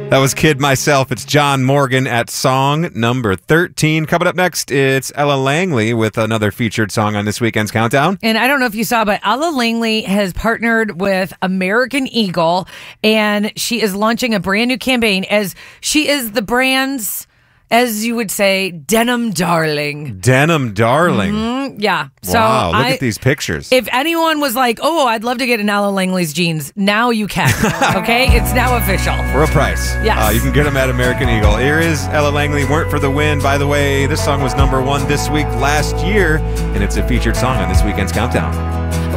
That was Kid Myself. It's John Morgan at song number 13. Coming up next, it's Ella Langley with another featured song on this weekend's Countdown. And I don't know if you saw, but Ella Langley has partnered with American Eagle, and she is launching a brand new campaign as she is the brand's, as you would say, denim darling. Denim darling. Yeah. Wow, look at these pictures. If anyone was like, oh, I'd love to get an Ella Langley's jeans, now you can. Okay? It's now official. For a price. Yes. You can get them at American Eagle. Here is Ella Langley, Weren't for the Win. By the way, this song was number 1 this week last year, and it's a featured song on this weekend's Countdown.